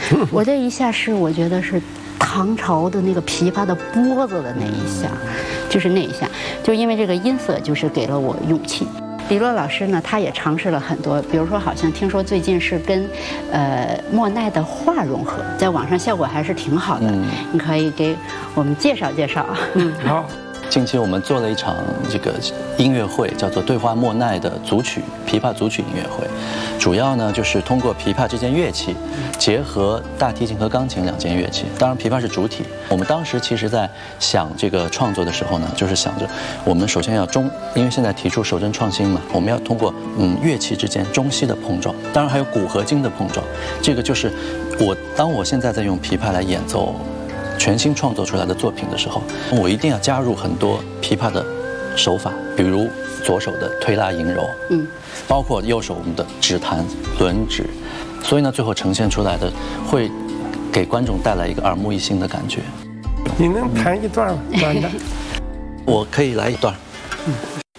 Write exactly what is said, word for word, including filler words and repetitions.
我这一下是我觉得是唐朝的那个琵琶的拨子的那一下，就是那一下，就因为这个音色，就是给了我勇气。李洛老师呢，他也尝试了很多，比如说，好像听说最近是跟，呃，莫奈的画融合，在网上效果还是挺好的。嗯、你可以给我们介绍介绍。 嗯，好。 近期我们做了一场这个音乐会，叫做对话莫奈的组曲琵琶组曲音乐会，主要呢就是通过琵琶这件乐器，结合大提琴和钢琴两件乐器。当然，琵琶是主体。我们当时其实在想这个创作的时候呢，就是想着我们首先要中，因为现在提出守正创新嘛，我们要通过嗯乐器之间中西的碰撞，当然还有古和今的碰撞。这个就是我当我现在在用琵琶来演奏全新创作出来的作品的时候，我一定要加入很多琵琶的手法，比如左手的推拉引揉，嗯，包括右手我们的指弹、轮指，所以呢，最后呈现出来的会给观众带来一个耳目一新的感觉。 你能弹一段吗？短的？ 我可以来一段。嗯